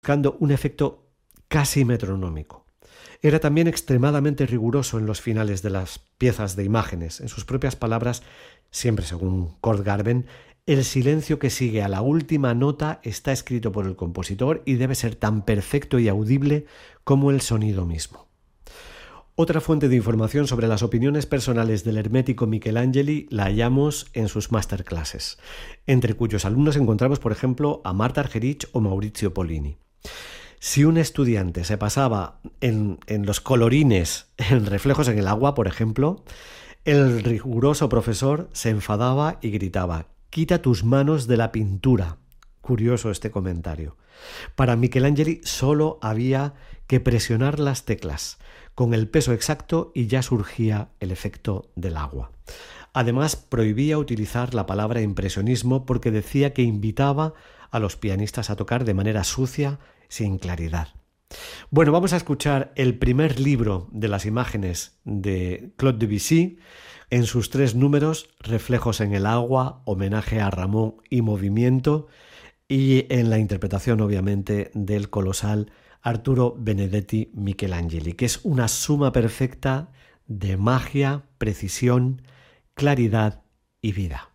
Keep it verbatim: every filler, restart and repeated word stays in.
buscando un efecto casi metronómico. Era también extremadamente riguroso en los finales de las piezas de imágenes. En sus propias palabras, siempre según Kurt Garben, el silencio que sigue a la última nota está escrito por el compositor y debe ser tan perfecto y audible como el sonido mismo. Otra fuente de información sobre las opiniones personales del hermético Michelangeli la hallamos en sus masterclasses, entre cuyos alumnos encontramos, por ejemplo, a Marta Argerich o Maurizio Pollini. Si un estudiante se pasaba en, en los colorines, en reflejos en el agua, por ejemplo, el riguroso profesor se enfadaba y gritaba: «Quita tus manos de la pintura». Curioso este comentario. Para Michelangeli solo había que presionar las teclas con el peso exacto y ya surgía el efecto del agua. Además, prohibía utilizar la palabra impresionismo porque decía que invitaba a los pianistas a tocar de manera sucia, sin claridad. Bueno, vamos a escuchar el primer libro de las imágenes de Claude Debussy en sus tres números: Reflejos en el agua, Homenaje a Ramón y Movimiento, y en la interpretación, obviamente, del colosal Arturo Benedetti Michelangeli, que es una suma perfecta de magia, precisión, claridad y vida.